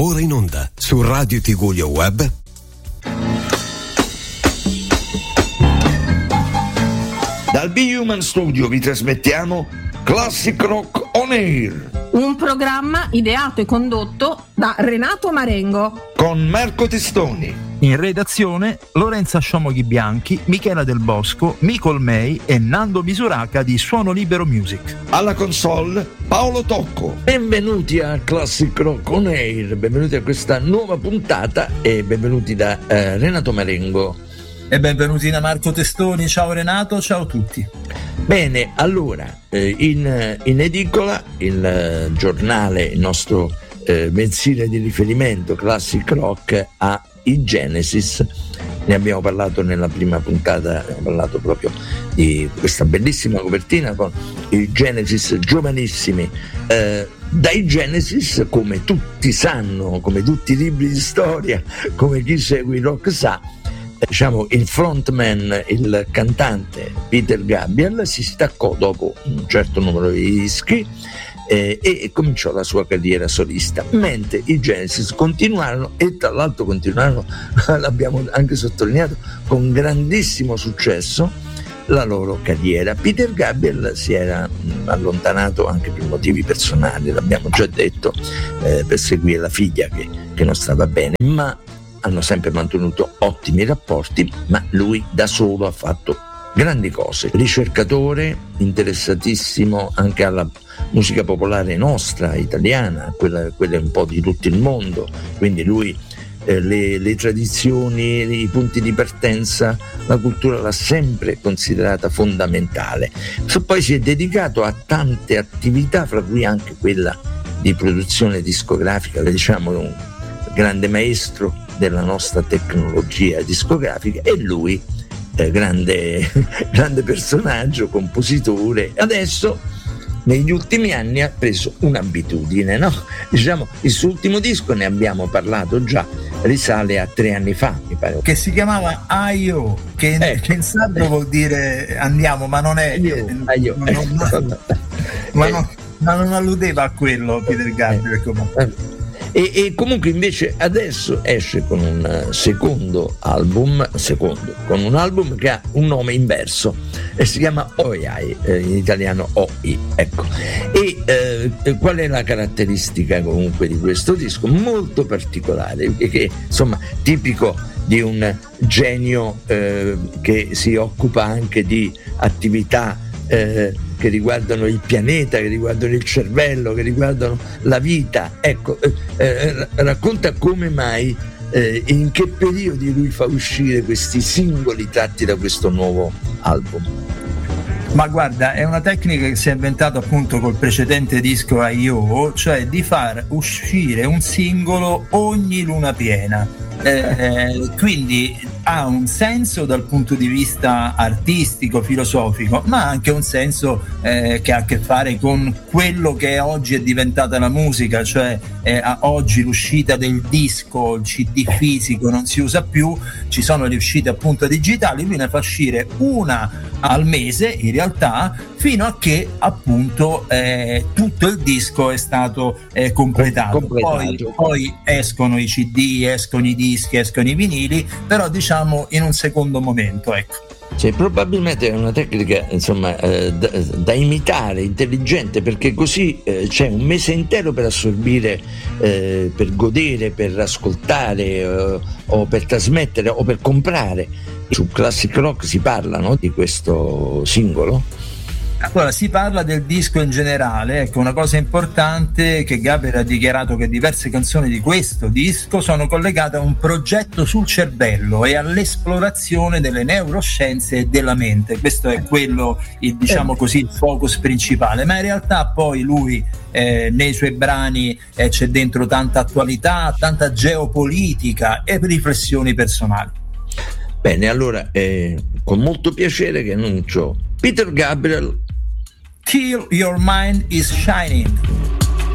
ora in onda su Radio Tigullio Web. Dal Be Human Studio vi trasmettiamo Classic Rock On Air, un programma ideato e condotto da Renato Marengo con Marco Testoni. In redazione Lorenza Sciomoghi Bianchi, Michela Del Bosco, Micol May e Nando Misuraca di Suono Libero Music. Alla console Paolo Tocco. Benvenuti a Classic Rock On Air, benvenuti a questa nuova puntata e benvenuti da Renato Marengo. E benvenuti da Marco Testoni. Ciao Renato, ciao a tutti. Bene, allora, in edicola il giornale, il nostro mensile di riferimento Classic Rock ha i Genesis. Ne abbiamo parlato nella prima puntata, abbiamo parlato proprio di questa bellissima copertina con i Genesis giovanissimi. Dai Genesis, come tutti sanno, come tutti i libri di storia, come chi segue il rock sa, diciamo, il frontman, il cantante Peter Gabriel si staccò dopo un certo numero di dischi e cominciò la sua carriera solista, mentre i Genesis continuarono, e tra l'altro continuarono, l'abbiamo anche sottolineato, con grandissimo successo la loro carriera. Peter Gabriel si era allontanato anche per motivi personali, l'abbiamo già detto, per seguire la figlia che non stava bene, ma hanno sempre mantenuto ottimi rapporti, ma lui da solo ha fatto grandi cose. Ricercatore, interessatissimo anche alla musica popolare nostra, italiana, quella un po' di tutto il mondo, quindi lui le tradizioni, i punti di partenza, la cultura l'ha sempre considerata fondamentale. Poi si è dedicato a tante attività, fra cui anche quella di produzione discografica, diciamo un grande maestro della nostra tecnologia discografica, e lui grande personaggio, compositore. Adesso negli ultimi anni ha preso un'abitudine, no? Diciamo, il suo ultimo disco, ne abbiamo parlato già, risale a 3 anni fa, mi pare, che si chiamava I.O., che in sardo vuol dire andiamo, ma non è ma non alludeva a quello Peter Gabriel comunque. E comunque invece adesso esce con un secondo album, con un album che ha un nome inverso e si chiama OI, in italiano OI, ecco. E qual è la caratteristica comunque di questo disco? Molto particolare, che insomma tipico di un genio che si occupa anche di attività che riguardano il pianeta, che riguardano il cervello, che riguardano la vita. Ecco, racconta come mai, in che periodi lui fa uscire questi singoli tratti da questo nuovo album. Ma guarda, è una tecnica che si è inventata appunto col precedente disco I.O., cioè di far uscire un singolo ogni luna piena. Quindi ha un senso dal punto di vista artistico, filosofico, ma anche un senso che ha a che fare con quello che oggi è diventata la musica, cioè oggi l'uscita del disco, il CD fisico non si usa più, ci sono le uscite appunto digitali, lui ne fa uscire una al mese in realtà, fino a che appunto tutto il disco è stato completato. Poi escono i CD, escono i dischi, escono i vinili, però diciamo in un secondo momento, ecco. Sì, probabilmente è una tecnica, insomma, da imitare, intelligente, perché così c'è un mese intero per assorbire, per godere, per ascoltare, o per trasmettere o per comprare. Su Classic Rock si parla, no, di questo singolo? Allora, si parla del disco in generale. Ecco, una cosa importante, che Gabriel ha dichiarato che diverse canzoni di questo disco sono collegate a un progetto sul cervello e all'esplorazione delle neuroscienze e della mente. Questo è quello, diciamo così, il focus principale, ma in realtà poi lui nei suoi brani c'è dentro tanta attualità, tanta geopolitica e riflessioni personali. Bene, allora con molto piacere che annuncio Peter Gabriel, Till Your Mind Is Shining.